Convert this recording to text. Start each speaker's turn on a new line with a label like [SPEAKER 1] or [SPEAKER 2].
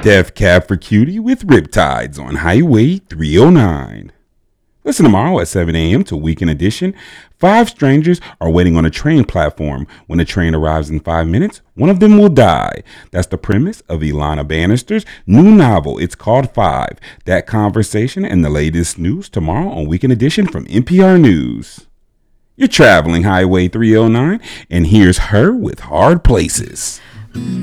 [SPEAKER 1] Death Cab for Cutie with Riptides on Highway 309. Listen tomorrow at 7 a.m. to Weekend Edition. 5 strangers are waiting on a train platform. When the train arrives in 5 minutes, one of them will die. That's the premise of Ilana Bannister's new novel. It's called 5. That conversation and the latest news tomorrow on Weekend Edition from NPR News. You're traveling Highway 309, and here's her with Hard Places.